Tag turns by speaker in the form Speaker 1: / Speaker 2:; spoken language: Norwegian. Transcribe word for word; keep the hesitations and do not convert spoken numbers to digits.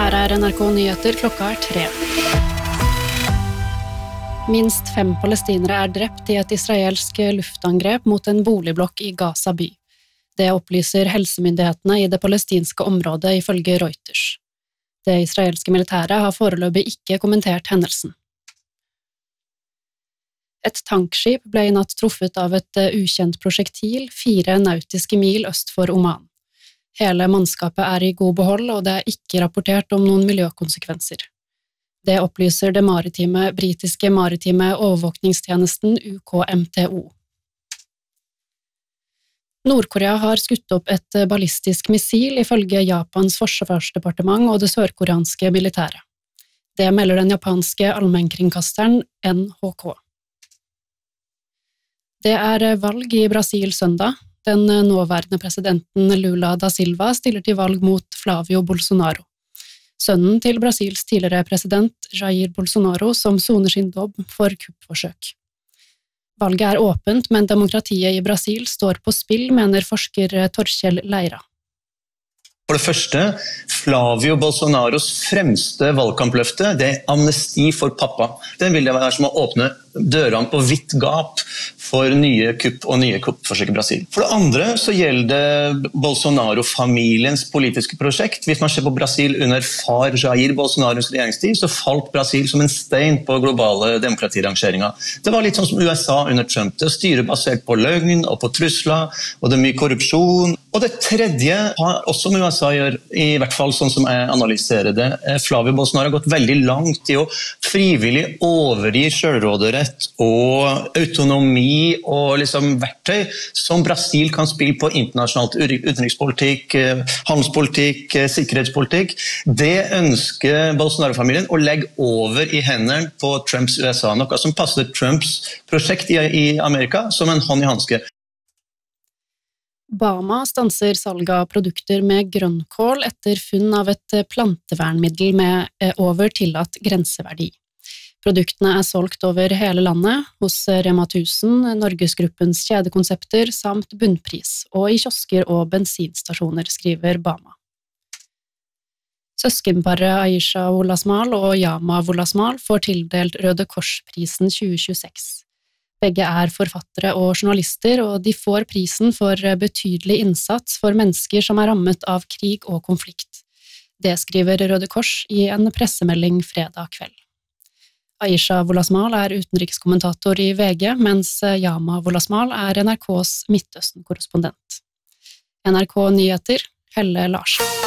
Speaker 1: Her er N R K Nyheter, klokka er tre. Minst fem palestinere er drept i et israelsk luftangrep mot en boligblokk i Gaza by. Det opplyser helsemyndighetene i det palestinske området ifølge Reuters. Det israelske militæret har foreløpig ikke kommentert hendelsen. Et tankskip ble i natt truffet av et ukjent prosjektil fire nautiske mil øst for Oman. Hele mannskapet er i god behold, og det er ikke rapportert om noen miljøkonsekvenser. Det opplyser det maritime, britiske maritime overvåkningstjenesten U K M T O. Nord-Korea har skutt opp et ballistisk missil ifølge Japans forsvarsdepartement og det sørkoreanske militæret. Det melder den japanske allmennkringkasteren N H K. Det er valg i Brasil søndag. Den nåværende presidenten Lula da Silva stiller til valg mot Flavio Bolsonaro. Sønnen til Brasils tidligere president Jair Bolsonaro som soner sin dom for kuppforsøk. Valget er åpent, men demokratiet i Brasil står på spill, mener forsker Torkjell Leira.
Speaker 2: For det første, Flavio Bolsonaros fremste valgkampløfte, det er amnesti for pappa. Den vil det være som å åpne dørene på vidt gap for nye kupp og nye kuppforsøk i Brasil. For det andre så gjelder det Bolsonaro-familiens politiske prosjekt. Hvis man ser på Brasil under far Jair Bolsonaros regjeringstid, så falt Brasil som en stein på globale demokratirangeringer. Det var litt sånn som U S A under Trump. Det styrer basert på løgn og på trusler, og det er mye korrupsjon. Og det tredje har også med U S A gjør, i hvert fall sånn som jeg analyserer det. Flavio Bolsonaro har gått veldig langt i å frivillig overgi selvråderett og autonomi og liksom verktøy som Brasil kan spille på internasjonalt utenrikspolitikk, handelspolitikk, sikkerhetspolitikk. Det ønsker Bolsonaro-familien å legge over i hendene på Trumps U S A, noe som passer Trumps prosjekt i, i Amerika som en hånd i handske.
Speaker 1: Bama stanser salg av produkter med grønnkål etter funn av et plantevernmiddel med over tillatt grenseverdi. Produktene er solgt over hele landet, hos Rema tusen, Norgesgruppens kjedekonsepter samt bunnpris, og i kiosker og bensinstasjoner, skriver Bama. Søskenparet Aisha Wolasmal og Yama Wolasmal får tildelt Røde Kors-prisen tjue tjueseks. Begge er forfattere og journalister, og de får prisen for betydelig innsats for mennesker som er rammet av krig og konflikt. Det skriver Røde Kors i en pressemelding fredag kveld. Aisha Wolasmal er utenrikskommentator i V G, mens Yama Wolasmal er N R K's Midtøsten-korrespondent. N R K Nyheter, Helle Larsen.